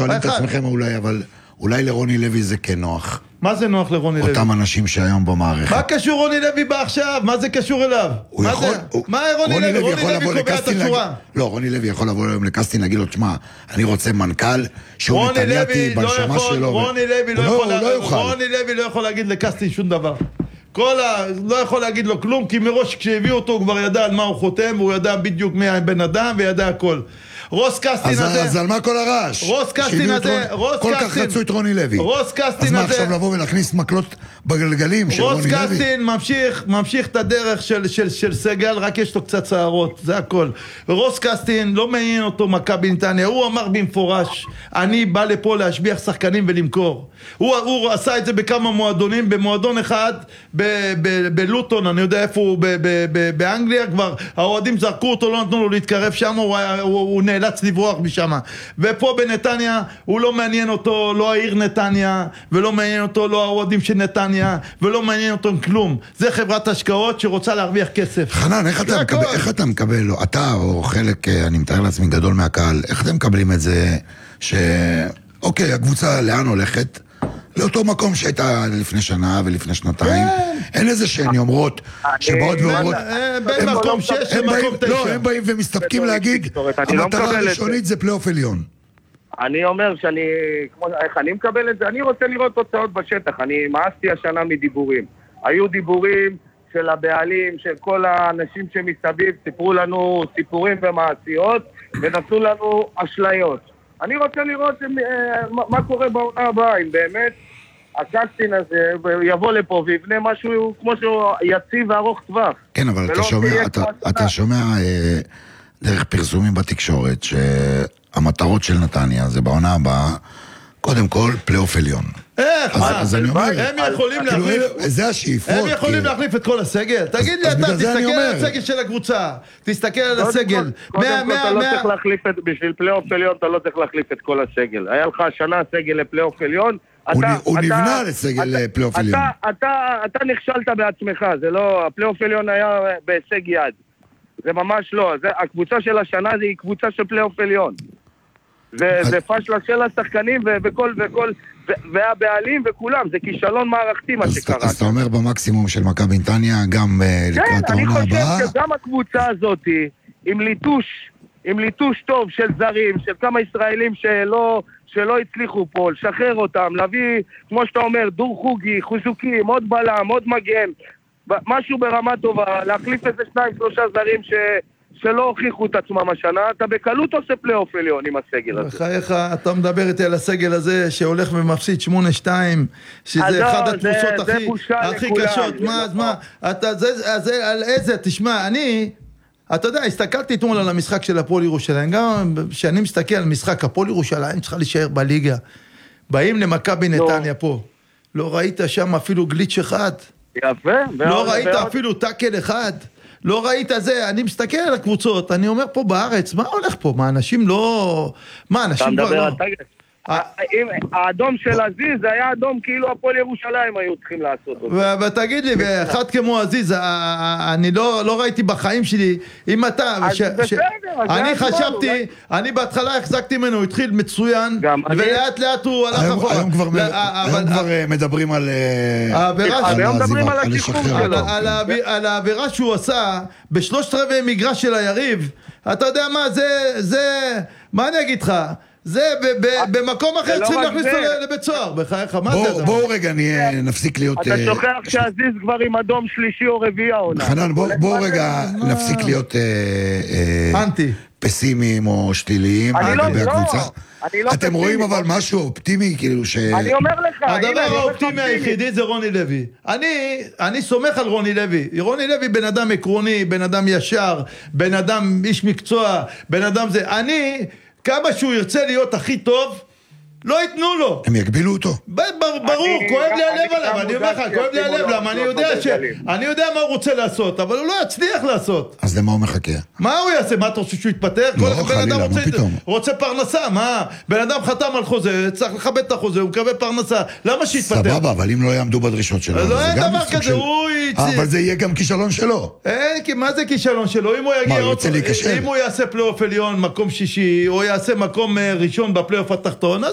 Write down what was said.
שואלים את עצמכם אולי, אבל אולי לרוני לוי זה כן נוח. מה זה נוח לרוני לוי? אותם אנשים שהיום במערכת. מה קשור רוני לוי בא עכשיו? מה זה קשור אליו? מה רוני לוי? רוני לוי קובע את השורה. לא, רוני לוי יכול לבוא היום לקסטין להגיד לו, תשמע, אני רוצה מנכ"ל שהוא נתניאתי בנשמה שלו. רוני לוי לא יכול להגיד לקסטין שום דבר. לא יכול להגיד לו כלום, כי מראש כשהביאו אותו הוא כבר ידע על מה הוא חותם, והוא ידע בדיוק מי הבן אדם וידע הכל. רוס קסטין הזה... אז על מה כל הרעש? רוס קסטין הזה... כל כך רצו את רוני לוי. רוס קסטין אז מה הזה... עכשיו לבוא ולהכניס מקלות בגלגלים של רוני לוי? רוס קסטין ממשיך את הדרך של סגל, רק יש לו קצת שערות, זה הכל. ורוס קסטין לא מעניין אותו מכבי נתניה, הוא אמר במפורש, אני בא לפה להשביח שחקנים ולמכור. הוא עשה את זה בכמה מועדונים, במועדון אחד, בלוטון, אני יודע איפה הוא, באנגליה, כבר האוהדים זרקו אותו, לא נתנו לו להתקרב שם, הוא נאלץ לברוח משם. ופה בנתניה, הוא לא מעניין אותו, לא העיר נתניה, ולא מעניין אותו, לא האוהדים של נתניה, ולא מעניין אותו כלום. זה חברת השקעות שרוצה להרוויח כסף. חנן, איך אתה מקבל, אתה או חלק, אני מתאר לעצמי גדול מהקהל, איך אתם מקבלים את זה אוקיי, הקבוצה לאן הולכת? לאותו מקום שהייתה לפני שנה ולפני שנתיים. אין איזה שהן אומרות שבאות ואומרות בין מקום 6 למקום 9. לא, הם באים ומסתפקים להגיד המטרה הראשונית זה פלייאוף עליון. אני אומר איך אני מקבל את זה? אני רוצה לראות תוצאות בשטח. אני מאסתי השנה מדיבורים. היו דיבורים של הבעלים, של כל האנשים שמסביב, סיפרו לנו סיפורים ומעשיות ונתנו לנו אשליות. אני רוצה לראות מה קורה בעונה הבאה, אם באמת הקסטין הזה יבוא לפה ויבנה משהו כמו שהוא יציב וארוך טווח. כן, אבל אתה שומע דרך פרסומים בתקשורת שהמטרות של נתניה זה בעונה הבאה, קודם כל פלייאוף עליון. אז אני אומר, הם יכולים להחליף, זה השאיפות. הם יכולים להחליף את כל הסגל. תגיד לי, אתה תסתכל על הסגל של הקבוצה, תסתכל על הסגל. קודם כל אתה לא צריך להחליף, בשביל פלייאוף עליון אתה לא צריך להחליף את כל הסגל. היה לך שנה סגל לפלייאוף עליון. הוא נבנה לסגל לפלייאוף עליון. אתה נכשלת בעצמך, זה לא, הפלייאוף עליון היה בהישג יד. זה ממש לא, הקבוצה של השנה היא קבוצה של פלייאוף עליון. זה פשלה של השחקנים והבעלים וכולם, זה כישלון מערכתי מה שקרה. אז אתה אומר במקסימום של מכבי נתניה, גם לקראת העונה הבאה? כן, אני חושב שגם הקבוצה הזאת, עם ליטוש טוב של זרים, של כמה ישראלים שלא הצליחו פה, לשחרר אותם, להביא, כמו שאתה אומר, דור חוגי, חוזוקים, עוד בלם, עוד מגן, משהו ברמה טובה, להחליף איזה 2-3 זרים שלא הוכיחו את עצמם השנה, אתה בקלות עושה פלייאוף עליון עם הסגל הזה. בחייך, אתה מדבר איתי על הסגל הזה שהולך ומפסיד 8-2, שזה אחד התבוסות הכי קשות. מה, על איזה, תשמע, אתה יודע, הסתכלתי אתמול על המשחק של הפועל ירושלים, גם כשאני מסתכל על משחק הפועל ירושלים, צריכה להישאר בליגה. באים למכבי נתניה פה. לא ראית שם אפילו גליץ' אחד. יפה. לא ראית אפילו טאקל אחד. לא ראית זה, אני מסתכל על הקבוצות, אני אומר פה בארץ, מה הולך פה? מה, אנשים לא... מה, אנשים כבר לא... האדום של עזיז, זה היה אדום כאילו הפועל ירושלים היו צריכים לעשות אותו. ותגיד לי, אחד כמו עזיז, אני לא ראיתי בחיים שלי, אם אתה... אני חשבתי, אני בהתחלה החזקתי ממנו, הוא התחיל מצוין, ולאט לאט הוא הלך אחורה. היום כבר מדברים על... היום מדברים על השחרור שלו. על העבירה שהוא עשה, בשלושת רבעי מגרש של היריב, אתה יודע מה, זה... מה אני אגיד לך? זה במקום אחר צריכים להכניס אותו לבית סוהר. בחייך, מה זה? בואו רגע נפסיק להיות... אתה שוכח שעזיז כבר עם אדום שלישי או רביעי העונה. חנן, בואו רגע נפסיק להיות אנטי פסימיים או שתיליים לגבי הקבוצה. אתם רואים אבל משהו אופטימי כאילו ש... אני אומר לך... הדבר האופטימי היחידי זה רוני לוי. אני סומך על רוני לוי. רוני לוי בן אדם עקרוני, בן אדם ישר, בן אדם איש מקצוע, בן אדם זה... כמה שהוא ירצה להיות הכי טוב, לא ייתנו לו. הם יגבילו אותו. ברור, כואב לי הלב עליו, אני אומר לך, כואב לי הלב, למה אני יודע מה הוא רוצה לעשות, אבל הוא לא יצליח לעשות. אז למה הוא מחכה? מה הוא יעשה? מה אתה רוצה שהוא יתפטר? לא, חלילה, מה פתאום? הוא רוצה פרנסה, מה? בן אדם חתם על חוזה, צריך לכבד את החוזה, הוא מקבל פרנסה, למה שיתפטר? סבבה, אבל אם לא יעמדו בדרישות שלו, לא אין דבר כזה, הוא אבל זה יהיה גם כישלון שלו. מה זה כישלון שלו? אם הוא יעשה פלייאוף עליון, מקום שישי, או יעשה מקום ראשון בפלייאוף התחתון,